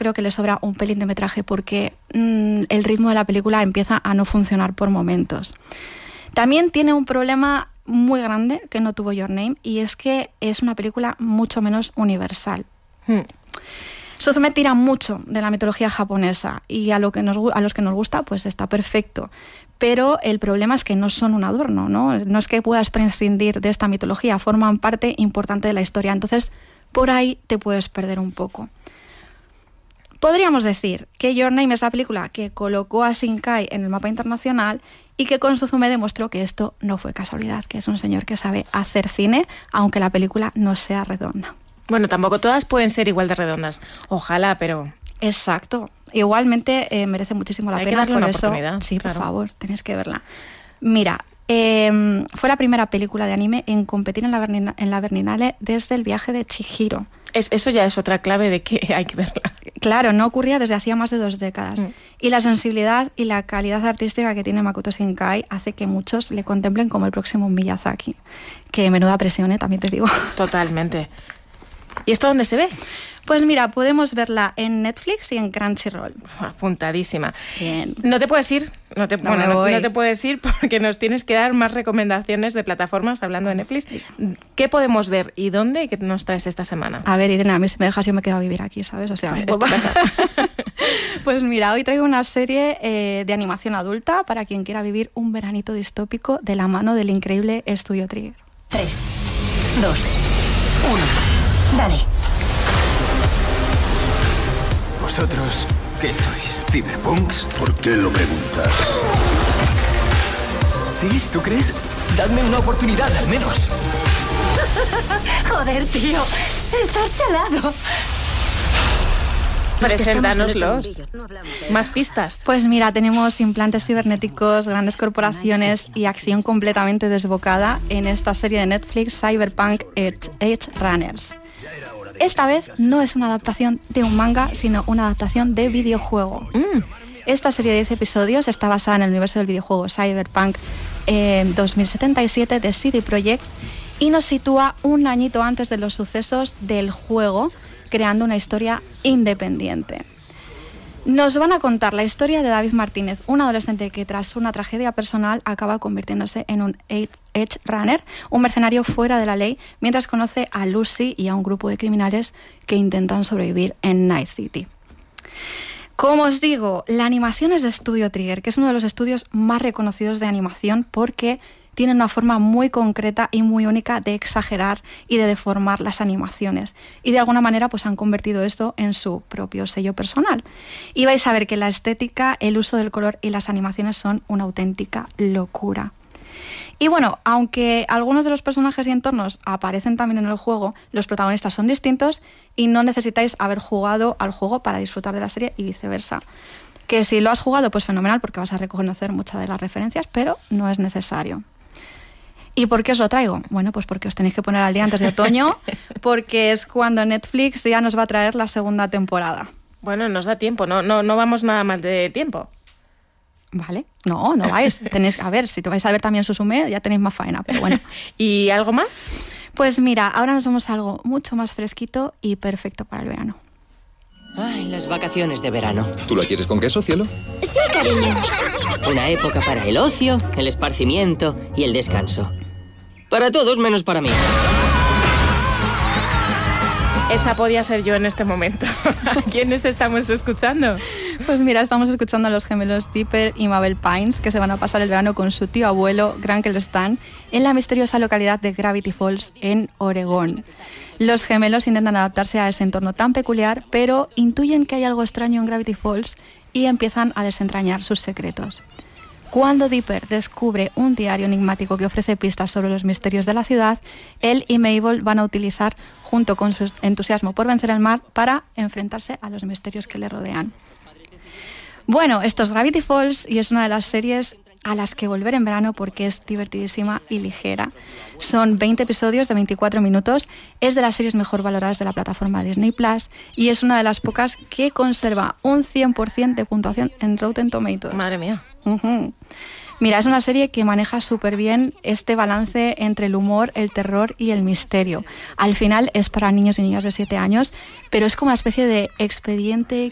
creo que le sobra un pelín de metraje porque el ritmo de la película empieza a no funcionar por momentos. También tiene un problema muy grande que no tuvo Your Name, y es que es una película mucho menos universal. Suzume tira mucho de la mitología japonesa, y a los que nos gusta, pues está perfecto. Pero el problema es que no son un adorno, ¿no? No es que puedas prescindir de esta mitología, forman parte importante de la historia. Entonces, por ahí te puedes perder un poco. Podríamos decir que Your Name es la película que colocó a Shinkai en el mapa internacional y que con Suzume demostró que esto no fue casualidad, que es un señor que sabe hacer cine, aunque la película no sea redonda. Bueno, tampoco todas pueden ser igual de redondas. Ojalá, pero... Exacto. Igualmente merece muchísimo la Hay pena. que darle por una eso, oportunidad. sí, claro. por favor, tenéis que verla. Mira, fue la primera película de anime en competir en la Berlinale desde El viaje de Chihiro. Eso ya es otra clave de que hay que verla. Claro, no ocurría desde hacía más de 2 décadas. Y la sensibilidad y la calidad artística que tiene Makoto Shinkai hace que muchos le contemplen como el próximo Miyazaki. Que menuda presión, también te digo. Totalmente. ¿Y esto dónde se ve? Pues mira, podemos verla en Netflix y en Crunchyroll. Apuntadísima. Bien. No te puedes ir, no te puedes ir porque nos tienes que dar más recomendaciones de plataformas hablando de Netflix. ¿Qué podemos ver y dónde y qué nos traes esta semana? A ver, Irene, a mí si me dejas yo me quedo a vivir aquí, ¿sabes? O sea, pues mira, hoy traigo una serie de animación adulta para quien quiera vivir un veranito distópico de la mano del increíble Estudio Trigger. 3, 2, 1, dale. ¿Vosotros qué sois? ¿Cyberpunks? ¿Por qué lo preguntas? ¿Sí? ¿Tú crees? Dadme una oportunidad, al menos. Joder, tío. Estás chalado. Preséntanoslos. Más pistas. Pues mira, tenemos implantes cibernéticos, grandes corporaciones y acción completamente desbocada en esta serie de Netflix, Cyberpunk Edge Runners. Esta vez no es una adaptación de un manga, sino una adaptación de videojuego. Esta serie de 10 episodios está basada en el universo del videojuego Cyberpunk 2077 de CD Projekt y nos sitúa un añito antes de los sucesos del juego, creando una historia independiente. Nos van a contar la historia de David Martínez, un adolescente que tras una tragedia personal acaba convirtiéndose en un Edge Runner, un mercenario fuera de la ley, mientras conoce a Lucy y a un grupo de criminales que intentan sobrevivir en Night City. Como os digo, la animación es de Studio Trigger, que es uno de los estudios más reconocidos de animación porque tienen una forma muy concreta y muy única de exagerar y de deformar las animaciones. Y de alguna manera pues han convertido esto en su propio sello personal. Y vais a ver que la estética, el uso del color y las animaciones son una auténtica locura. Y bueno, aunque algunos de los personajes y entornos aparecen también en el juego, los protagonistas son distintos y no necesitáis haber jugado al juego para disfrutar de la serie y viceversa. Que si lo has jugado, pues fenomenal, porque vas a reconocer muchas de las referencias, pero no es necesario. ¿Y por qué os lo traigo? Bueno, pues porque os tenéis que poner al día antes de otoño, porque es cuando Netflix ya nos va a traer la segunda temporada. Bueno, nos da tiempo, no vamos nada más de tiempo. Vale, no vais. Tenéis, a ver, si te vais a ver también Suzume, ya tenéis más faena, pero bueno. ¿Y algo más? Pues mira, ahora nos vamos a algo mucho más fresquito y perfecto para el verano. Ay, las vacaciones de verano. ¿Tú la quieres con queso, cielo? Sí, cariño. Una época para el ocio, el esparcimiento y el descanso. Para todos menos para mí. Esa podía ser yo en este momento. ¿A quiénes estamos escuchando? Pues mira, estamos escuchando a los gemelos Dipper y Mabel Pines, que se van a pasar el verano con su tío abuelo, Grankel Stan, en la misteriosa localidad de Gravity Falls, en Oregón. Los gemelos intentan adaptarse a ese entorno tan peculiar, pero intuyen que hay algo extraño en Gravity Falls y empiezan a desentrañar sus secretos. Cuando Dipper descubre un diario enigmático que ofrece pistas sobre los misterios de la ciudad, él y Mabel van a utilizar, junto con su entusiasmo por vencer el mal, para enfrentarse a los misterios que le rodean. Bueno, esto es Gravity Falls y es una de las series a las que volver en verano porque es divertidísima y ligera. Son 20 episodios de 24 minutos, es de las series mejor valoradas de la plataforma Disney Plus y es una de las pocas que conserva un 100% de puntuación en Rotten Tomatoes. Madre mía. Mira, es una serie que maneja súper bien este balance entre el humor, el terror y el misterio. Al final es para niños y niñas de 7 años, pero es como una especie de expediente